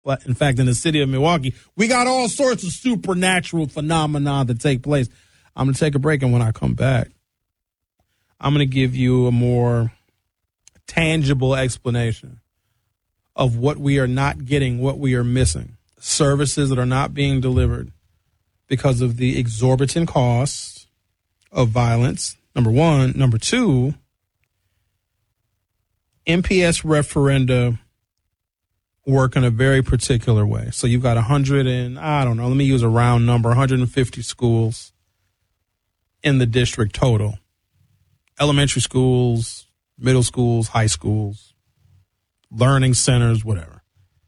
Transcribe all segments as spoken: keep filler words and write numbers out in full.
But in fact, in the city of Milwaukee, we got all sorts of supernatural phenomena that take place. I'm going to take a break, and when I come back, I'm going to give you a more tangible explanation of what we are not getting, what we are missing, services that are not being delivered because of the exorbitant cost of violence, number one. Number two, M P S referenda work in a very particular way. So you've got one hundred and, I don't know, let me use a round number, one hundred fifty schools in the district total. Elementary schools, middle schools, high schools, learning centers, whatever.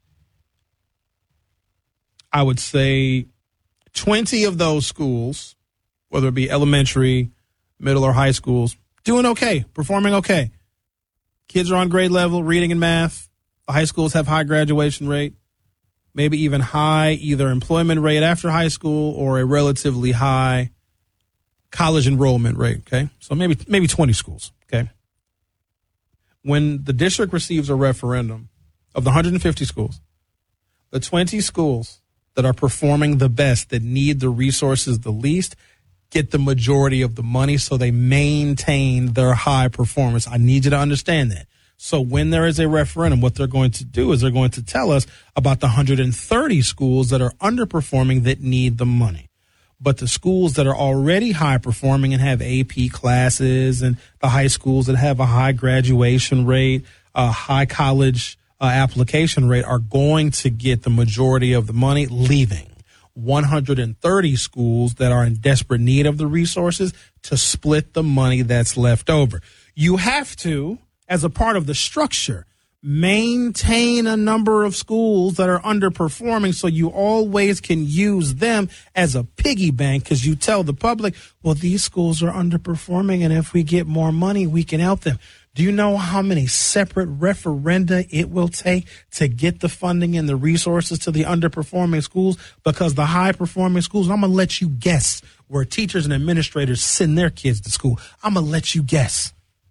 I would say twenty of those schools, whether it be elementary, middle, or high schools, doing okay, performing okay. Kids are on grade level, reading and math. The high schools have high graduation rate, maybe even high either employment rate after high school or a relatively high college enrollment rate, okay? So maybe maybe twenty schools, okay? When the district receives a referendum of the one hundred fifty schools, the twenty schools that are performing the best, that need the resources the least, get the majority of the money so they maintain their high performance. I need you to understand that. So when there is a referendum, what they're going to do is they're going to tell us about the one hundred thirty schools that are underperforming that need the money. But the schools that are already high performing and have A P classes, and the high schools that have a high graduation rate, a high college uh, application rate, are going to get the majority of the money, leaving one hundred thirty schools that are in desperate need of the resources to split the money that's left over. You have to, as a part of the structure, maintain a number of schools that are underperforming so you always can use them as a piggy bank, because you tell the public, well, these schools are underperforming, and if we get more money, we can help them. Do you know how many separate referenda it will take to get the funding and the resources to the underperforming schools? Because the high-performing schools, I'm going to let you guess where teachers and administrators send their kids to school. I'm going to let you guess.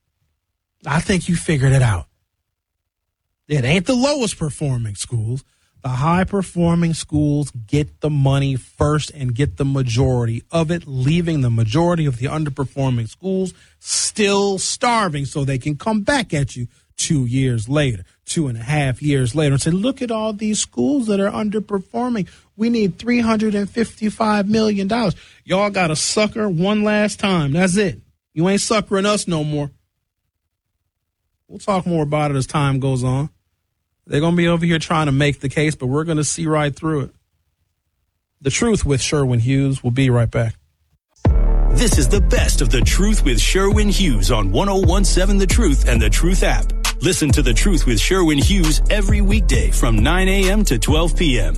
I think you figured it out. It ain't the lowest performing schools. The high performing schools get the money first and get the majority of it, leaving the majority of the underperforming schools still starving so they can come back at you two years later, two and a half years later, and say, look at all these schools that are underperforming. We need three hundred fifty-five million dollars. Y'all got to sucker one last time. That's it. You ain't suckering us no more. We'll talk more about it as time goes on. They're going to be over here trying to make the case, but we're going to see right through it. The Truth with Sherwin Hughes. We'll be right back. This is the best of The Truth with Sherwin Hughes on one oh one seven The Truth and The Truth app. Listen to The Truth with Sherwin Hughes every weekday from nine a.m. to twelve p.m.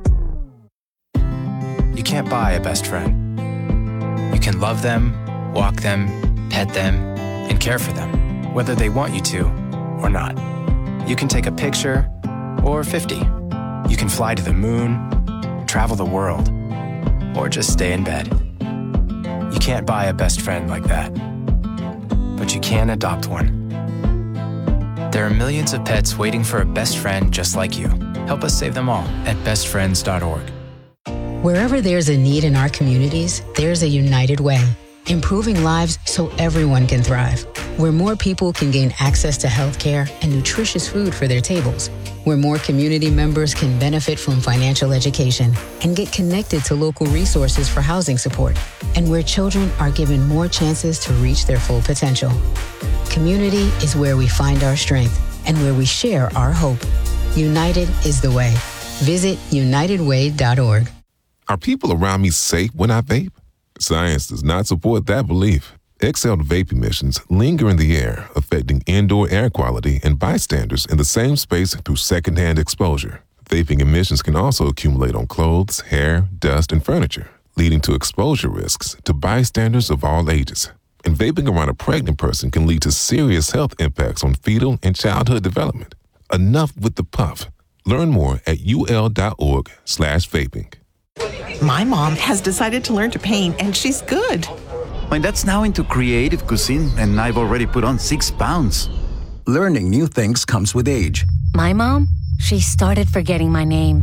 You can't buy a best friend. You can love them, walk them, pet them, and care for them, whether they want you to or not. You can take a picture or fifty. You can fly to the moon, travel the world, or just stay in bed. You can't buy a best friend like that, but you can adopt one. There are millions of pets waiting for a best friend just like you. Help us save them all at best friends dot org. Wherever there's a need in our communities, there's a United Way, improving lives so everyone can thrive. Where more people can gain access to health care and nutritious food for their tables. Where more community members can benefit from financial education and get connected to local resources for housing support. And where children are given more chances to reach their full potential. Community is where we find our strength and where we share our hope. United is the way. Visit united way dot org. Are people around me safe when I vape? Science does not support that belief. Exhaled vape emissions linger in the air, affecting indoor air quality and bystanders in the same space through secondhand exposure. Vaping emissions can also accumulate on clothes, hair, dust, and furniture, leading to exposure risks to bystanders of all ages. And vaping around a pregnant person can lead to serious health impacts on fetal and childhood development. Enough with the puff. Learn more at ul.org slash vaping. My mom has decided to learn to paint, and she's good. My dad's now into creative cuisine, and I've already put on six pounds. Learning new things comes with age. My mom, she started forgetting my name.